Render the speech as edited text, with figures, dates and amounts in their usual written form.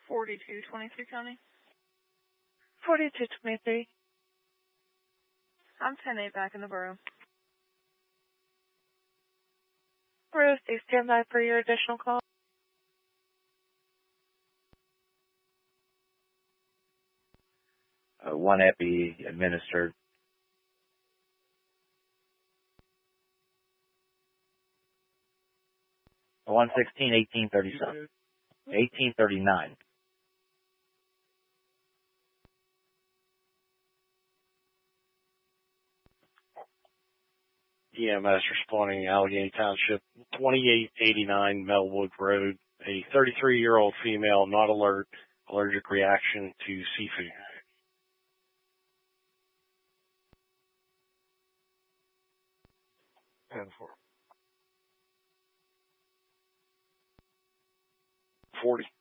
4223 County. 4223. I'm 10-8 back in the borough. Rose, do stand by for your additional call. One epi administered. One 1837. 1839. EMS responding Allegheny Township, 2889 Melwood Road. A 33-year-old female not alert, allergic reaction to seafood. 10-4. 40.